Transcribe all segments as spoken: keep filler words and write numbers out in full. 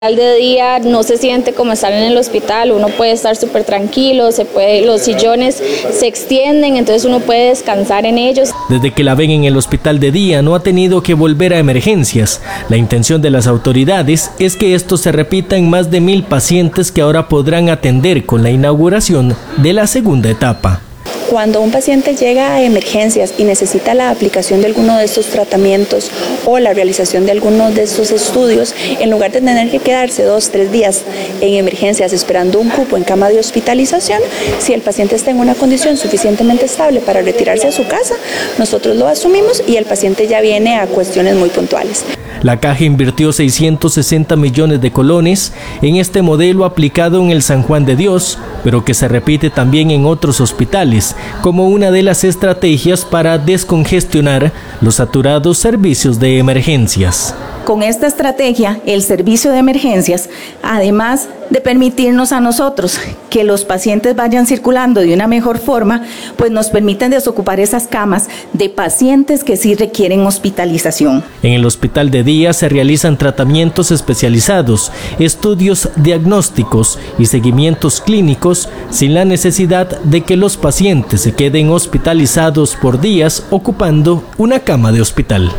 De día no se siente como estar en el hospital, uno puede estar súper tranquilo, se puede, los sillones se extienden, entonces uno puede descansar en ellos. Desde que la ven en el hospital de día no ha tenido que volver a emergencias. La intención de las autoridades es que esto se repita en más de mil pacientes que ahora podrán atender con la inauguración de la segunda etapa. Cuando un paciente llega a emergencias y necesita la aplicación de alguno de estos tratamientos o la realización de alguno de estos estudios, en lugar de tener que quedarse dos, tres días en emergencias esperando un cupo en cama de hospitalización, si el paciente está en una condición suficientemente estable para retirarse a su casa, nosotros lo asumimos y el paciente ya viene a cuestiones muy puntuales. La Caja invirtió seiscientos sesenta millones de colones en este modelo aplicado en el San Juan de Dios, pero que se repite también en otros hospitales, como una de las estrategias para descongestionar los saturados servicios de emergencias. Con esta estrategia, el servicio de emergencias, además de permitirnos a nosotros que los pacientes vayan circulando de una mejor forma, pues nos permiten desocupar esas camas de pacientes que sí requieren hospitalización. En el hospital de día se realizan tratamientos especializados, estudios diagnósticos y seguimientos clínicos sin la necesidad de que los pacientes se queden hospitalizados por días ocupando una cama de hospital.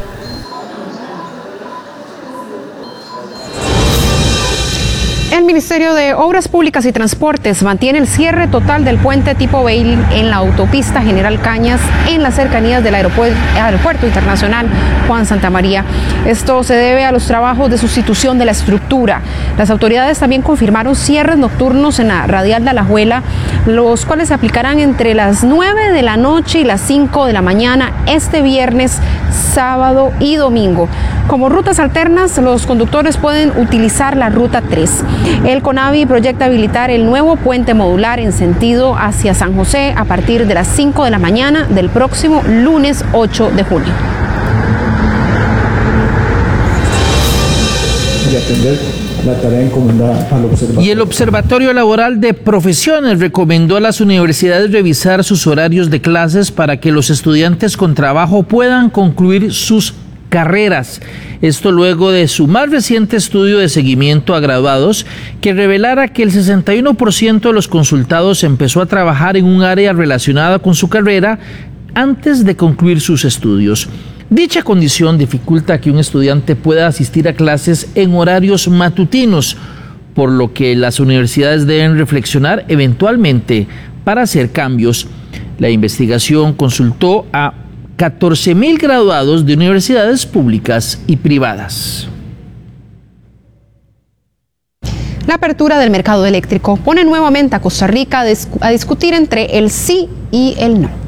El Ministerio de Obras Públicas y Transportes mantiene el cierre total del puente tipo Bailey en la autopista General Cañas en las cercanías del aeropuerto, aeropuerto internacional Juan Santamaría. Esto se debe a los trabajos de sustitución de la estructura. Las autoridades también confirmaron cierres nocturnos en la radial de Alajuela, los cuales se aplicarán entre las nueve de la noche y las cinco de la mañana este viernes, sábado y domingo. Como rutas alternas, los conductores pueden utilizar la ruta tres. El CONAVI proyecta habilitar el nuevo puente modular en sentido hacia San José a partir de las cinco de la mañana del próximo lunes ocho de junio. Y atender la tarea encomendada al observatorio. Y el Observatorio Laboral de Profesiones recomendó a las universidades revisar sus horarios de clases para que los estudiantes con trabajo puedan concluir sus carreras. Esto luego de su más reciente estudio de seguimiento a graduados que revelara que el sesenta y uno por ciento de los consultados empezó a trabajar en un área relacionada con su carrera antes de concluir sus estudios. Dicha condición dificulta que un estudiante pueda asistir a clases en horarios matutinos, por lo que las universidades deben reflexionar eventualmente para hacer cambios. La investigación consultó a catorce mil graduados de universidades públicas y privadas. La apertura del mercado eléctrico pone nuevamente a Costa Rica a discutir entre el sí y el no.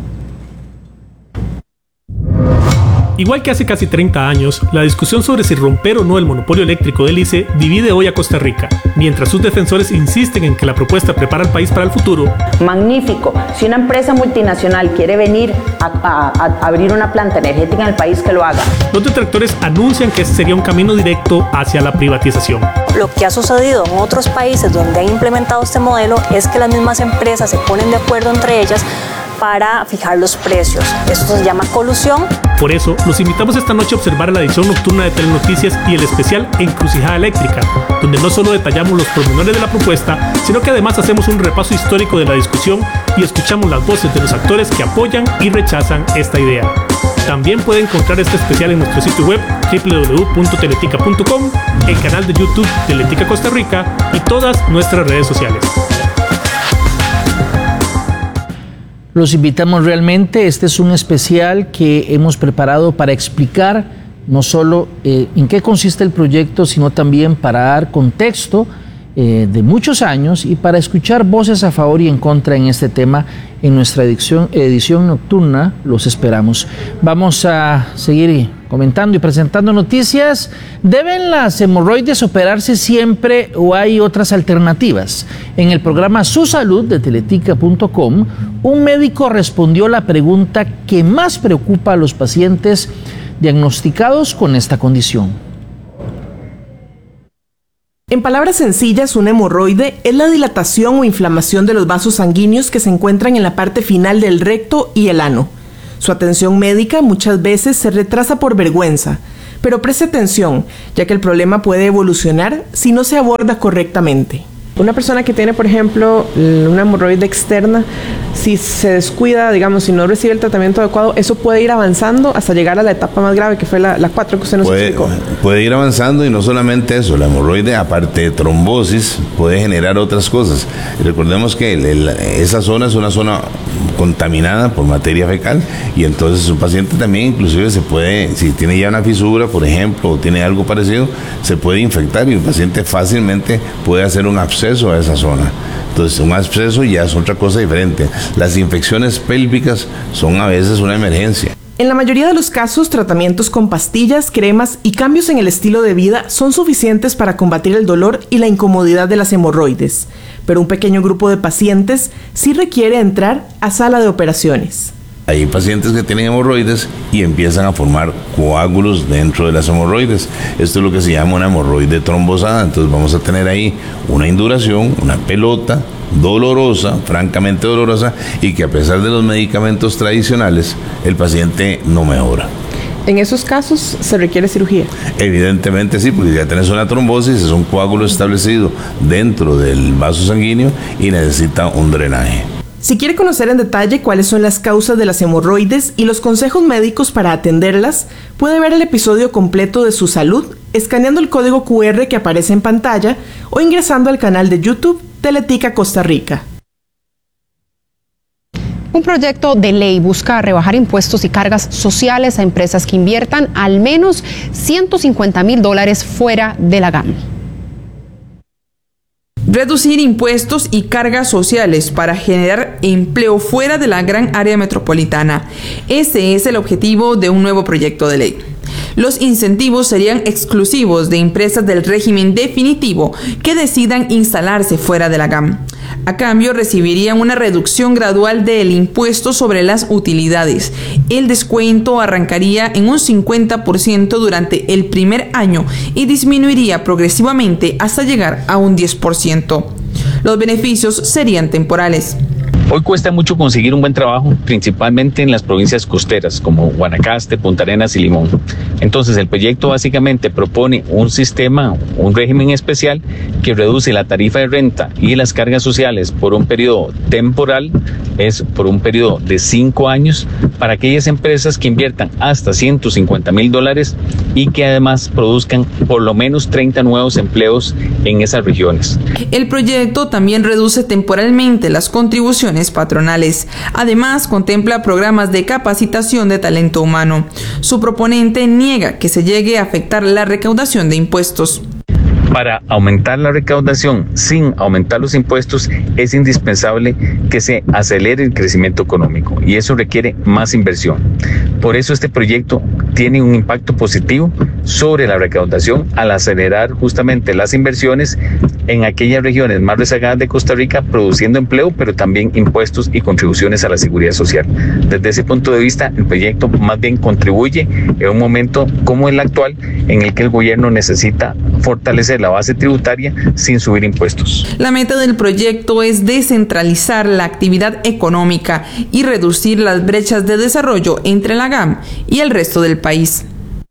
Igual que hace casi treinta años, la discusión sobre si romper o no el monopolio eléctrico del I C E divide hoy a Costa Rica, mientras sus defensores insisten en que la propuesta prepara al país para el futuro. Magnífico. Si una empresa multinacional quiere venir a, a, a abrir una planta energética en el país, que lo haga. Los detractores anuncian que ese sería un camino directo hacia la privatización. Lo que ha sucedido en otros países donde han implementado este modelo es que las mismas empresas se ponen de acuerdo entre ellas para fijar los precios. Esto se llama colusión. Por eso, los invitamos esta noche a observar la edición nocturna de Telenoticias y el especial Encrucijada Eléctrica, donde no solo detallamos los pormenores de la propuesta, sino que además hacemos un repaso histórico de la discusión y escuchamos las voces de los actores que apoyan y rechazan esta idea. También puede encontrar este especial en nuestro sitio web doble u doble u doble u punto teletica punto com, el canal de YouTube Teletica Costa Rica y todas nuestras redes sociales. Los invitamos realmente, este es un especial que hemos preparado para explicar no solo eh, en qué consiste el proyecto, sino también para dar contexto eh, de muchos años y para escuchar voces a favor y en contra en este tema en nuestra edición, edición nocturna. Los esperamos. Vamos a seguir comentando y presentando noticias. ¿Deben las hemorroides operarse siempre o hay otras alternativas? En el programa Su Salud de teletica punto com, un médico respondió la pregunta que más preocupa a los pacientes diagnosticados con esta condición. En palabras sencillas, una hemorroide es la dilatación o inflamación de los vasos sanguíneos que se encuentran en la parte final del recto y el ano. Su atención médica muchas veces se retrasa por vergüenza, Pero preste atención, ya que el problema puede evolucionar si no se aborda correctamente. Una persona que tiene, por ejemplo, una hemorroide externa, si se descuida, digamos, si no recibe el tratamiento adecuado, eso puede ir avanzando hasta llegar a la etapa más grave, que fue la, la cuatro que usted nos puede, explicó. Puede ir avanzando, y no solamente eso, la hemorroide, aparte de trombosis, puede generar otras cosas. Recordemos que el, el, esa zona es una zona contaminada por materia fecal, y entonces un paciente también inclusive se puede, si tiene ya una fisura, por ejemplo, o tiene algo parecido, se puede infectar, y el paciente fácilmente puede hacer un absceso a esa zona. Entonces un absceso ya es otra cosa diferente. Las infecciones pélvicas son a veces una emergencia. En la mayoría de los casos, tratamientos con pastillas, cremas y cambios en el estilo de vida son suficientes para combatir el dolor y la incomodidad de las hemorroides, pero un pequeño grupo de pacientes sí requiere entrar a sala de operaciones. Hay pacientes que tienen hemorroides y empiezan a formar coágulos dentro de las hemorroides. Esto es lo que se llama una hemorroide trombosada. Entonces vamos a tener ahí una induración, una pelota dolorosa, francamente dolorosa, y que a pesar de los medicamentos tradicionales, el paciente no mejora. ¿En esos casos se requiere cirugía? Evidentemente sí, porque ya tenés una trombosis, es un coágulo establecido dentro del vaso sanguíneo y necesita un drenaje. Si quiere conocer en detalle cuáles son las causas de las hemorroides y los consejos médicos para atenderlas, puede ver el episodio completo de Su Salud escaneando el código cu erre que aparece en pantalla o ingresando al canal de YouTube Teletica Costa Rica. Un proyecto de ley busca rebajar impuestos y cargas sociales a empresas que inviertan al menos ciento cincuenta mil dólares fuera de la GAM. Reducir impuestos y cargas sociales para generar empleo fuera de la gran área metropolitana. Ese es el objetivo de un nuevo proyecto de ley. Los incentivos serían exclusivos de empresas del régimen definitivo que decidan instalarse fuera de la GAM. A cambio, recibirían una reducción gradual del impuesto sobre las utilidades. El descuento arrancaría en un cincuenta por ciento durante el primer año y disminuiría progresivamente hasta llegar a un diez por ciento. Los beneficios serían temporales. Hoy cuesta mucho conseguir un buen trabajo, principalmente en las provincias costeras como Guanacaste, Punta Arenas y Limón. Entonces el proyecto básicamente propone un sistema, un régimen especial que reduce la tarifa de renta y las cargas sociales por un periodo temporal, es por un periodo de cinco años, para aquellas empresas que inviertan hasta ciento cincuenta mil dólares y que además produzcan por lo menos treinta nuevos empleos en esas regiones. El proyecto también reduce temporalmente las contribuciones patronales. Además, contempla programas de capacitación de talento humano. Su proponente niega que se llegue a afectar la recaudación de impuestos. Para aumentar la recaudación sin aumentar los impuestos es indispensable que se acelere el crecimiento económico y eso requiere más inversión. Por eso este proyecto tiene un impacto positivo sobre la recaudación al acelerar justamente las inversiones en aquellas regiones más rezagadas de Costa Rica, produciendo empleo, pero también impuestos y contribuciones a la seguridad social. Desde ese punto de vista, el proyecto más bien contribuye en un momento como el actual, en el que el gobierno necesita fortalecer la base tributaria sin subir impuestos. La meta del proyecto es descentralizar la actividad económica y reducir las brechas de desarrollo entre la GAM y el resto del país.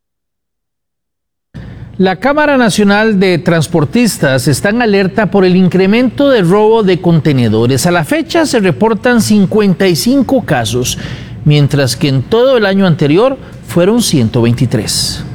La Cámara Nacional de Transportistas está en alerta por el incremento de robo de contenedores. A la fecha se reportan cincuenta y cinco casos, mientras que en todo el año anterior fueron ciento veintitrés.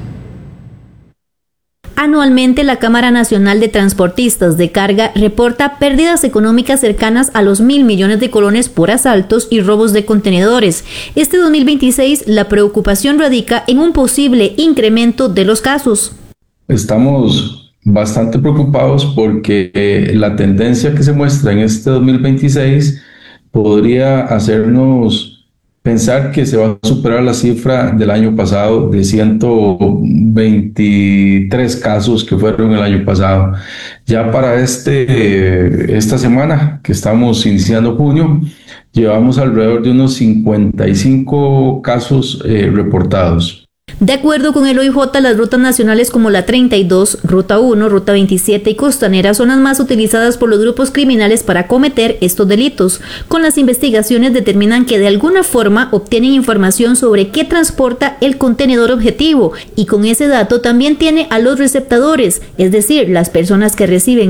Anualmente, la Cámara Nacional de Transportistas de Carga reporta pérdidas económicas cercanas a los mil millones de colones por asaltos y robos de contenedores. Este dos mil veintiséis, la preocupación radica en un posible incremento de los casos. Estamos bastante preocupados porque la tendencia que se muestra en este dos mil veintiséis podría hacernos pensar que se va a superar la cifra del año pasado de ciento veintitrés casos que fueron el año pasado. Ya para este, esta semana que estamos iniciando junio, llevamos alrededor de unos cincuenta y cinco casos eh, reportados. De acuerdo con el O I J, las rutas nacionales como la treinta y dos, Ruta uno, Ruta veintisiete y Costanera son las más utilizadas por los grupos criminales para cometer estos delitos. Con las investigaciones determinan que de alguna forma obtienen información sobre qué transporta el contenedor objetivo y con ese dato también tiene a los receptadores, es decir, las personas que reciben